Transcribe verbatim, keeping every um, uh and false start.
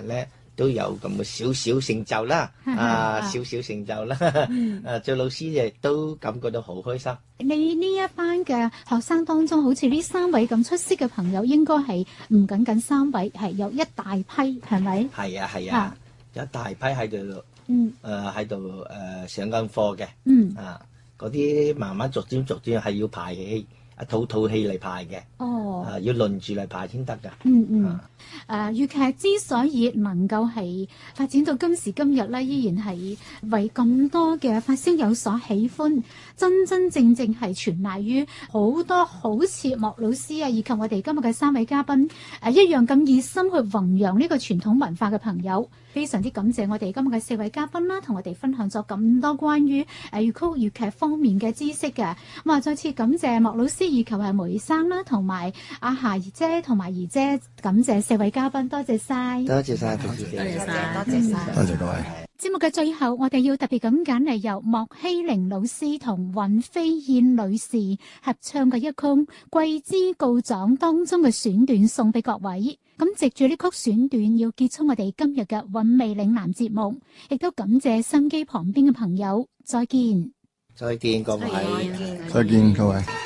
咧都有咁嘅少少成就啦，啊少少成就啦，誒做老師亦都感覺到好開心。 你呢一班嘅學生當中，好似呢三位咁出色嘅朋友，應該係唔僅僅三位，係有一大批，係咪？ 係啊係啊，有一大批喺度， 嗯， 誒喺度誒上緊課嘅， 嗯， 啊嗰啲慢慢逐漸逐漸係要排戲，一套套戲嚟排嘅， 哦， 啊要輪住嚟排先得㗎。 嗯嗯，誒粵劇之所以能夠係發展到今時今日咧，依然係為咁多嘅發聲有所喜歡，真真正正係全賴於好多好似莫老師啊，以及我哋今日嘅三位嘉賓誒一樣咁熱心去弘揚呢個傳統文化嘅朋友。非常之感謝我哋今日嘅四位嘉賓啦，同我哋分享咗咁多關於誒粵曲粵劇方面嘅知識嘅。咁啊，再次感謝莫老師以及係梅生啦，同埋阿霞姨姐同埋姨姐，感謝四位嘉賓，多謝晒， 多謝晒，多謝多謝晒， 多謝晒， 多謝各位。 節目嘅最後，我哋要特別咁揀嚟由莫希玲老師同尹飛燕女士合唱嘅一曲《桂枝告狀》當中嘅選段送俾各位。咁藉住呢曲選段，要結束我哋今日嘅韻味嶺南節目，亦都感謝心機旁邊嘅朋友。再見， 再見各位， 再見各位。